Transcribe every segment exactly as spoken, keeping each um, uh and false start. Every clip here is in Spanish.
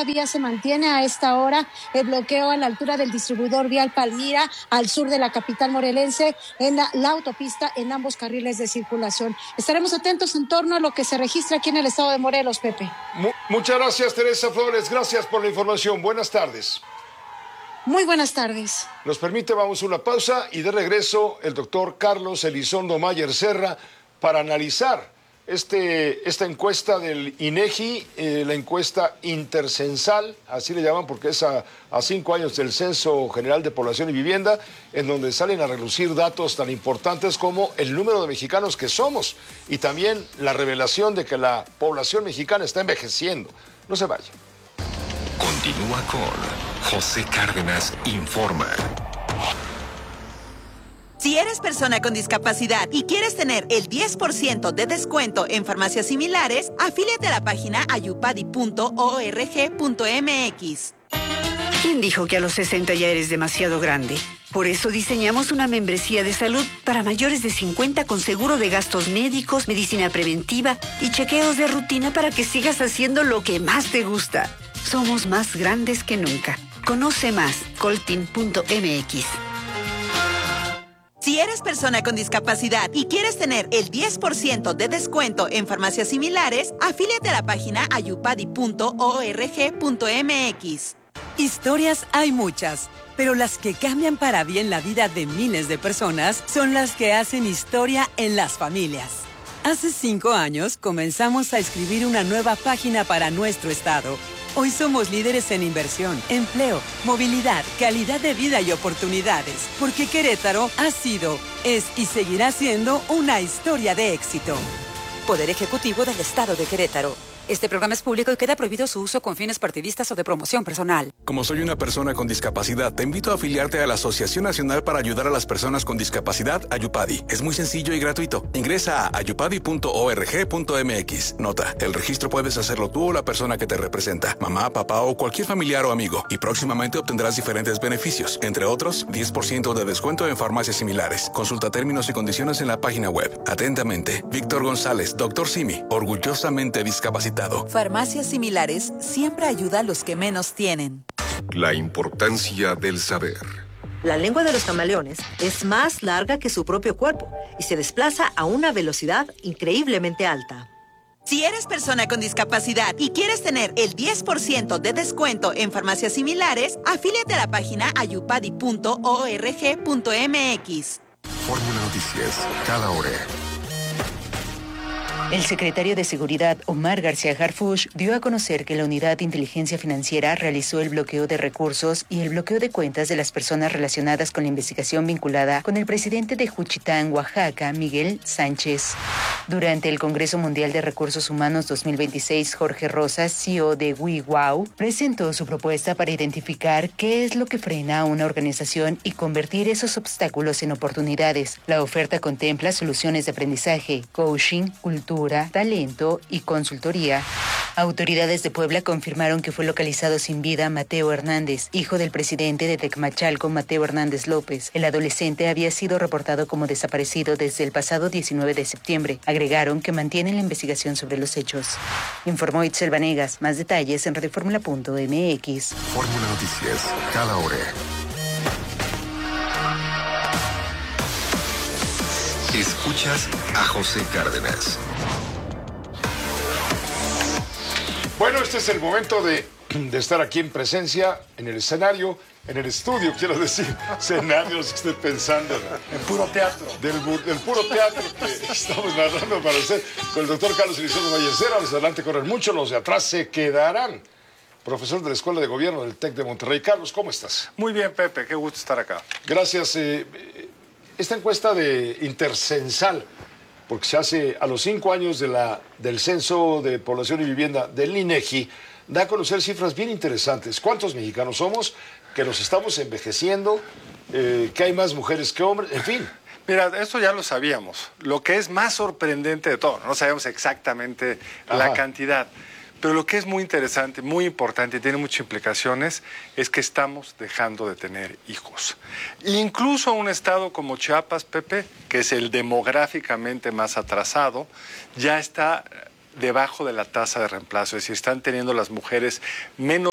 todavía se mantiene a esta hora el bloqueo a la altura del distribuidor vial Palmira, al sur de la capital morelense, en la, la autopista en ambos carriles de circulación. Estaremos atentos en torno a lo que se registra aquí en el estado de Morelos, Pepe. Muchas gracias, Teresa Flores. Gracias por la información. Buenas tardes. Muy buenas tardes. Nos permite, vamos a una pausa y de regreso el doctor Carlos Elizondo Mayer Serra para analizar este, esta encuesta del INEGI, eh, la encuesta intercensal, así le llaman porque es a, a cinco años del Censo General de Población y Vivienda, en donde salen a relucir datos tan importantes como el número de mexicanos que somos y también la revelación de que la población mexicana está envejeciendo. No se vaya. Continúa con José Cárdenas Informa. Si eres persona con discapacidad y quieres tener el diez por ciento de descuento en farmacias similares, afíliate a la página ayupadi punto org punto mx. ¿Quién dijo que a los sesenta ya eres demasiado grande? Por eso diseñamos una membresía de salud para mayores de cincuenta con seguro de gastos médicos, medicina preventiva y chequeos de rutina para que sigas haciendo lo que más te gusta. Somos más grandes que nunca. Conoce más, coltin punto mx. Si eres persona con discapacidad y quieres tener el diez por ciento de descuento en farmacias similares, afíliate a la página ayupadi punto org punto mx. Historias hay muchas, pero las que cambian para bien la vida de miles de personas son las que hacen historia en las familias. Hace cinco años comenzamos a escribir una nueva página para nuestro estado. Hoy somos líderes en inversión, empleo, movilidad, calidad de vida y oportunidades, porque Querétaro ha sido, es y seguirá siendo una historia de éxito. Poder Ejecutivo del Estado de Querétaro. Este programa es público y queda prohibido su uso con fines partidistas o de promoción personal. Como soy una persona con discapacidad, te invito a afiliarte a la Asociación Nacional para Ayudar a las Personas con Discapacidad, Ayupadi. Es muy sencillo y gratuito. Ingresa a ayupadi punto org punto mx. Nota, el registro puedes hacerlo tú o la persona que te representa, mamá, papá o cualquier familiar o amigo. Y próximamente obtendrás diferentes beneficios, entre otros, diez por ciento de descuento en farmacias similares. Consulta términos y condiciones en la página web. Atentamente, Víctor González, doctor Simi, orgullosamente discapacitado. Farmacias similares siempre ayuda a los que menos tienen. La importancia del saber. La lengua de los camaleones es más larga que su propio cuerpo y se desplaza a una velocidad increíblemente alta. Si eres persona con discapacidad y quieres tener el diez por ciento de descuento en farmacias similares, afíliate a la página ayupadi punto org punto mx. Fórmula Noticias, cada hora. El secretario de Seguridad, Omar García Harfuch, dio a conocer que la Unidad de Inteligencia Financiera realizó el bloqueo de recursos y el bloqueo de cuentas de las personas relacionadas con la investigación vinculada con el presidente de Juchitán, Oaxaca, Miguel Sánchez. Durante el Congreso Mundial de Recursos Humanos dos mil veintiséis, Jorge Rosas, C E O de WeWow, presentó su propuesta para identificar qué es lo que frena a una organización y convertir esos obstáculos en oportunidades. La oferta contempla soluciones de aprendizaje, coaching, cultura, talento y consultoría. Autoridades de Puebla confirmaron que fue localizado sin vida Mateo Hernández, hijo del presidente de Tecmachalco, Mateo Hernández López. El adolescente había sido reportado como desaparecido desde el pasado diecinueve de septiembre. Agregaron que mantienen la investigación sobre los hechos. Informó Itzel Vanegas. Más detalles en radioformula punto mx. Fórmula Noticias, cada hora. Escuchas a José Cárdenas. Bueno, este es el momento de, de estar aquí en presencia, en el escenario, en el estudio, quiero decir, escenarios que estoy pensando. El puro teatro. Del, del puro teatro que estamos narrando para usted, con el doctor Carlos Elizondo Mayer Serra. Los de adelante corren mucho, los de atrás se quedarán. Profesor de la Escuela de Gobierno del TEC de Monterrey. Carlos, ¿cómo estás? Muy bien, Pepe, qué gusto estar acá. Gracias. Eh, esta encuesta de intercensal, porque se hace a los cinco años de la, del Censo de Población y Vivienda del INEGI, da a conocer cifras bien interesantes. ¿Cuántos mexicanos somos? Que nos estamos envejeciendo, eh, que hay más mujeres que hombres, en fin. Mira, eso ya lo sabíamos. Lo que es más sorprendente de todo, no sabemos exactamente Ajá. la cantidad, pero lo que es muy interesante, muy importante y tiene muchas implicaciones es que estamos dejando de tener hijos. Incluso un estado como Chiapas, Pepe, que es el demográficamente más atrasado, ya está debajo de la tasa de reemplazo, es decir, están teniendo las mujeres menos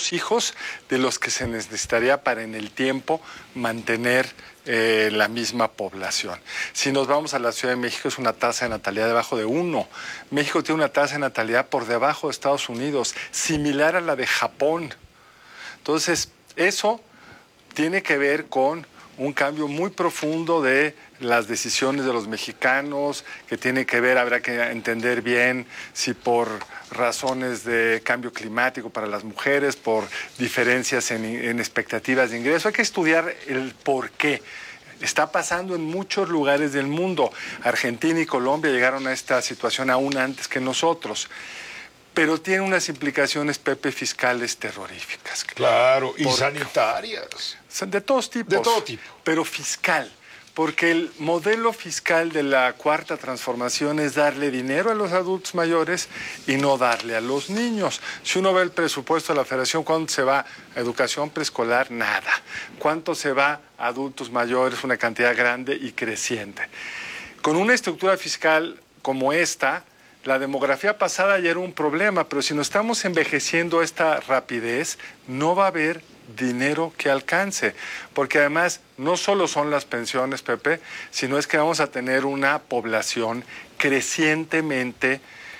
menos hijos de los que se necesitaría para en el tiempo mantener eh, la misma población. Si nos vamos a la Ciudad de México, es una tasa de natalidad debajo de uno. México tiene una tasa de natalidad por debajo de Estados Unidos, similar a la de Japón. Entonces, eso tiene que ver con un cambio muy profundo de las decisiones de los mexicanos, que tiene que ver, habrá que entender bien si por razones de cambio climático para las mujeres, por diferencias en, en expectativas de ingreso. Hay que estudiar el por qué. Está pasando en muchos lugares del mundo. Argentina y Colombia llegaron a esta situación aún antes que nosotros. Pero tiene unas implicaciones, Pepe, fiscales terroríficas. Claro, y Por, sanitarias. De todos tipos. De todo tipo. Pero fiscal. Porque el modelo fiscal de la Cuarta Transformación es darle dinero a los adultos mayores y no darle a los niños. Si uno ve el presupuesto de la Federación, ¿cuánto se va a educación preescolar? Nada. ¿Cuánto se va a adultos mayores? Una cantidad grande y creciente. Con una estructura fiscal como esta, la demografía pasada ya era un problema, pero si nos estamos envejeciendo a esta rapidez, no va a haber dinero que alcance, porque además no solo son las pensiones, Pepe, sino es que vamos a tener una población crecientemente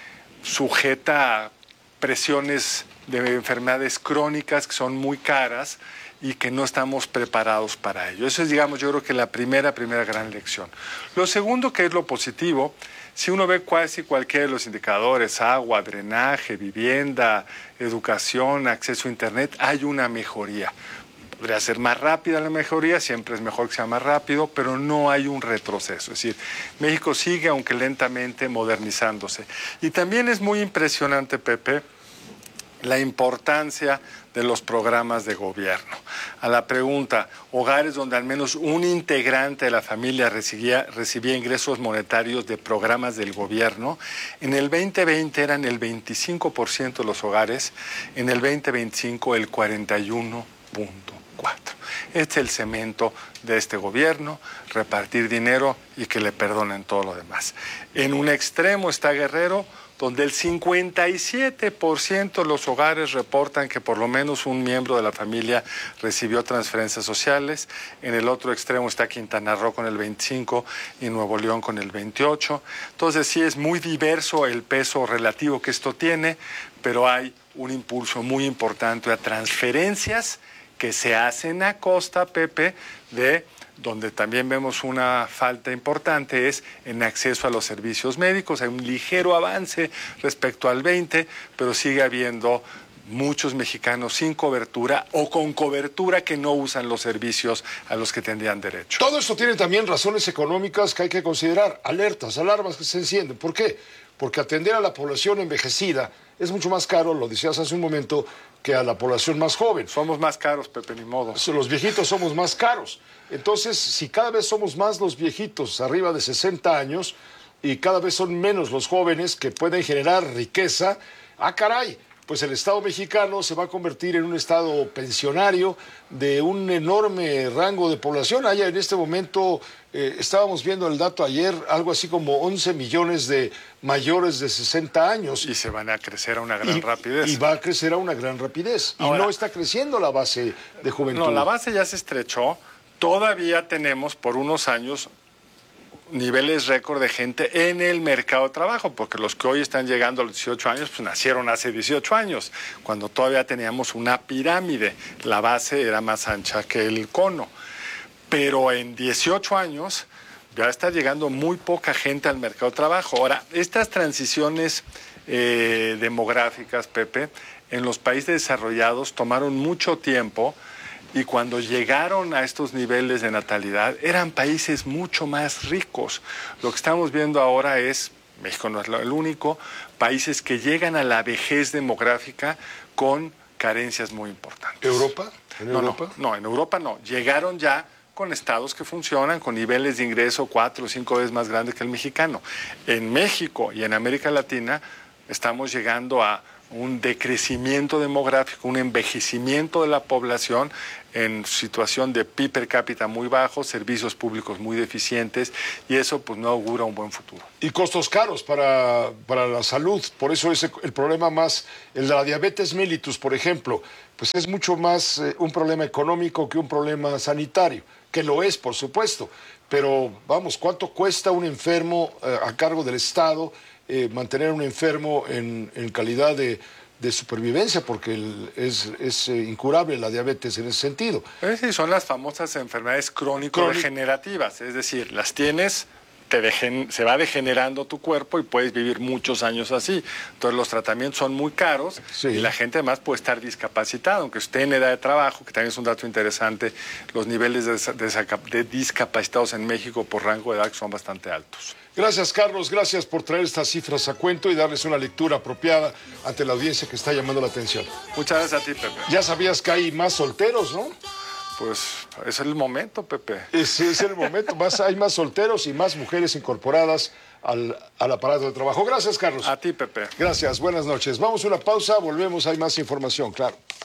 sujeta a presiones de enfermedades crónicas que son muy caras y que no estamos preparados para ello. Eso es, digamos, yo creo que la primera, primera gran lección. Lo segundo, que es lo positivo, si uno ve casi cualquiera de los indicadores, agua, drenaje, vivienda, educación, acceso a Internet, hay una mejoría. Podría ser más rápida la mejoría, siempre es mejor que sea más rápido, pero no hay un retroceso. Es decir, México sigue, aunque lentamente, modernizándose. Y también es muy impresionante, Pepe, la importancia de los programas de gobierno. A la pregunta, hogares donde al menos un integrante de la familia recibía, recibía ingresos monetarios de programas del gobierno, en el veinte veinte eran el veinticinco por ciento de los hogares, en el veinte veinticinco el cuarenta y uno punto cuatro. Este es el cemento de este gobierno, repartir dinero y que le perdonen todo lo demás. En un extremo está Guerrero, donde el cincuenta y siete por ciento de los hogares reportan que por lo menos un miembro de la familia recibió transferencias sociales. En el otro extremo está Quintana Roo con el veinticinco por ciento y Nuevo León con el veintiocho por ciento. Entonces sí es muy diverso el peso relativo que esto tiene, pero hay un impulso muy importante a transferencias que se hacen a costa, Pepe, de donde también vemos una falta importante es en acceso a los servicios médicos. Hay un ligero avance respecto al veinte, pero sigue habiendo muchos mexicanos sin cobertura o con cobertura que no usan los servicios a los que tendrían derecho. Todo esto tiene también razones económicas que hay que considerar, alertas, alarmas que se encienden. ¿Por qué? Porque atender a la población envejecida es mucho más caro, lo decías hace un momento, que a la población más joven. Somos más caros, Pepe, ni modo. Los viejitos somos más caros. Entonces, si cada vez somos más los viejitos arriba de sesenta años y cada vez son menos los jóvenes que pueden generar riqueza, ¡ah, caray! Pues el Estado mexicano se va a convertir en un Estado pensionario de un enorme rango de población. Allá en este momento, eh, estábamos viendo el dato ayer, algo así como once millones de mayores de sesenta años. Y se van a crecer a una gran y, rapidez. Y va a crecer a una gran rapidez. Ahora, y no está creciendo la base de juventud. No, la base ya se estrechó. Todavía tenemos por unos años niveles récord de gente en el mercado de trabajo, porque los que hoy están llegando a los dieciocho años, pues nacieron hace dieciocho años, cuando todavía teníamos una pirámide, la base era más ancha que el cono. Pero en dieciocho años ya está llegando muy poca gente al mercado de trabajo. Ahora, estas transiciones eh, demográficas, Pepe, en los países desarrollados tomaron mucho tiempo. Y cuando llegaron a estos niveles de natalidad, eran países mucho más ricos. Lo que estamos viendo ahora es, México no es el único, países que llegan a la vejez demográfica con carencias muy importantes. ¿Europa? ¿En no, Europa? No, no, en Europa no. Llegaron ya con estados que funcionan, con niveles de ingreso cuatro o cinco veces más grandes que el mexicano. En México y en América Latina estamos llegando a un decrecimiento demográfico, un envejecimiento de la población en situación de P I B per cápita muy bajo, servicios públicos muy deficientes, y eso pues no augura un buen futuro. Y costos caros para, para la salud, por eso es el problema más, el de la diabetes mellitus, por ejemplo, pues es mucho más eh, un problema económico que un problema sanitario, que lo es, por supuesto, pero vamos, ¿cuánto cuesta un enfermo eh, a cargo del Estado eh, mantener a un enfermo en, en calidad de... de supervivencia, porque el, es, es eh, incurable la diabetes en ese sentido? Es decir, son las famosas enfermedades crónico-degenerativas, es decir, las tienes, te degen, se va degenerando tu cuerpo y puedes vivir muchos años así. Entonces los tratamientos son muy caros, sí, y la gente además puede estar discapacitada, aunque esté en edad de trabajo, que también es un dato interesante, los niveles de, de, de discapacitados en México por rango de edad son bastante altos. Gracias, Carlos, gracias por traer estas cifras a cuento y darles una lectura apropiada ante la audiencia que está llamando la atención. Muchas gracias a ti, Pepe. Ya sabías que hay más solteros, ¿no? Pues es el momento, Pepe. Es, es el momento, más, hay más solteros y más mujeres incorporadas al, al aparato de trabajo. Gracias, Carlos. A ti, Pepe. Gracias, buenas noches. Vamos a una pausa, volvemos, hay más información, claro.